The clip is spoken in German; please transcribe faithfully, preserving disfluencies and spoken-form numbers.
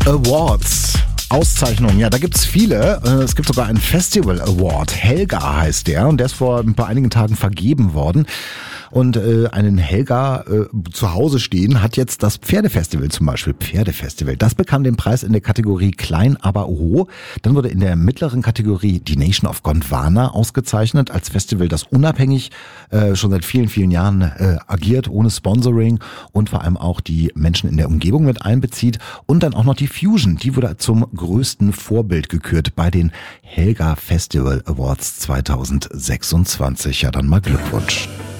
Awards. Auszeichnungen, ja, da gibt's viele. Es gibt sogar einen Festival Award. Helga heißt der und der ist vor ein paar einigen Tagen vergeben worden. Und äh, einen Helga äh, zu Hause stehen hat jetzt das Pferdefestival zum Beispiel. Pferdefestival. Das bekam den Preis in der Kategorie Klein, aber hoch. Dann wurde in der mittleren Kategorie die Nation of Gondwana ausgezeichnet als Festival, das unabhängig äh, schon seit vielen, vielen Jahren äh, agiert, ohne Sponsoring und vor allem auch die Menschen in der Umgebung mit einbezieht. Und dann auch noch die Fusion. Die wurde zum größten Vorbild gekürt bei den Helga Festival Awards zweitausendsechsundzwanzig. Ja, dann mal Glückwunsch.